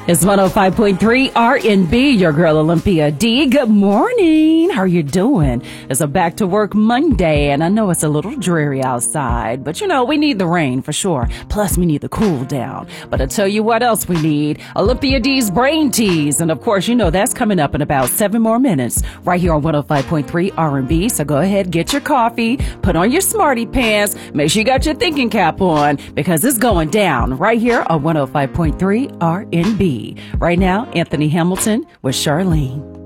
It's 105.3 R&B, your girl Olympia D. Good morning. How are you doing? It's a back to work Monday, and I know it's a little dreary outside, but we need the rain for sure. Plus, we need the cool down. But I'll tell you what else we need. Olympia D's Brain Tease. And of course, that's coming up in about 7 more minutes right here on 105.3 R&B. So go ahead, get your coffee, put on your smarty pants, make sure you got your thinking cap on because it's going down right here on 105.3 R&B. Right now, Anthony Hamilton with Charlene.